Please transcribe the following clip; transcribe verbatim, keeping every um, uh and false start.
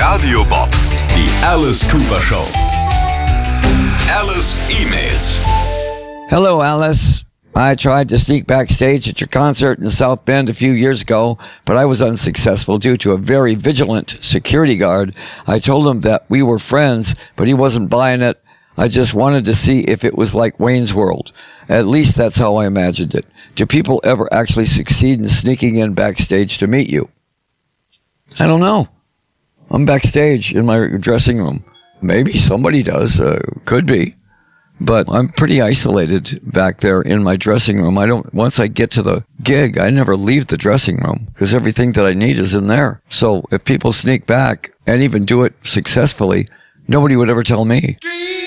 Radio Bob, die Alice Cooper Show. Alice E-Mails. Hello, Alice. I tried to sneak backstage at your concert in South Bend a few years ago, but I was unsuccessful due to a very vigilant security guard. I told him that we were friends, but he wasn't buying it. I just wanted to see if it was like Wayne's World. At least that's how I imagined it. Do people ever actually succeed in sneaking in backstage to meet you? I don't know. I'm backstage in my dressing room. Maybe somebody does. Uh, could be. But I'm pretty isolated back there in my dressing room. I don't, once I get to the gig, I never leave the dressing room because everything that I need is in there. So if people sneak back and even do it successfully, nobody would ever tell me.